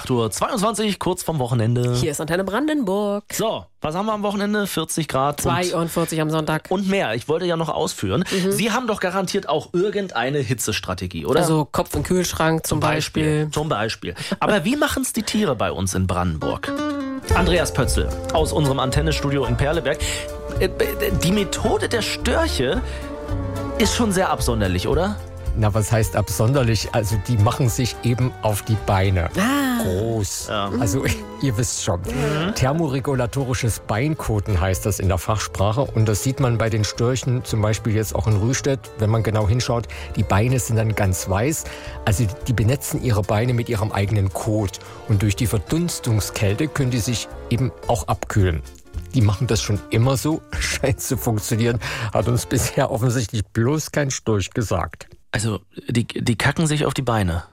8:22 Uhr, kurz vom Wochenende. Hier ist Antenne Brandenburg. So, was haben wir am Wochenende? 40 Grad. 42 am Sonntag. Und mehr. Ich wollte ja noch ausführen. Sie haben doch garantiert auch irgendeine Hitzestrategie, oder? Also Kopf im Kühlschrank zum Beispiel. Zum Beispiel. Aber wie machen es die Tiere bei uns in Brandenburg? Andreas Pötzl aus unserem Antennestudio in Perleberg. Die Methode der Störche ist schon sehr absonderlich, oder? Na, was heißt absonderlich? Also die machen sich eben auf die Beine. Groß. Ja. Also ihr wisst schon. Thermoregulatorisches Beinkoten heißt das in der Fachsprache. Und das sieht man bei den Störchen zum Beispiel jetzt auch in Rüstedt. Wenn man genau hinschaut, die Beine sind dann ganz weiß. Also die benetzen ihre Beine mit ihrem eigenen Kot. Und durch die Verdunstungskälte können die sich eben auch abkühlen. Die machen das schon immer so, scheint zu funktionieren, hat uns bisher offensichtlich bloß kein Storch gesagt. Also, die kacken sich auf die Beine.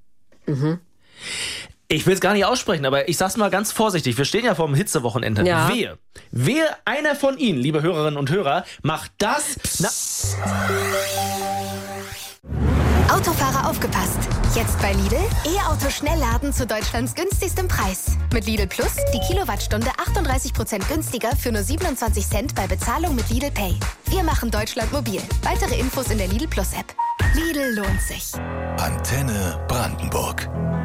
Ich will es gar nicht aussprechen, aber ich sag's mal ganz vorsichtig. Wir stehen ja vor dem Hitzewochenende. Ja. Wehe, einer von Ihnen, liebe Hörerinnen und Hörer, macht das... Autofahrer aufgepasst! Jetzt bei Lidl E-Auto Schnellladen zu Deutschlands günstigstem Preis. Mit Lidl Plus die Kilowattstunde 38% günstiger für nur 27 Cent bei Bezahlung mit Lidl Pay. Wir machen Deutschland mobil. Weitere Infos in der Lidl Plus App. Lidl lohnt sich. Antenne Brandenburg.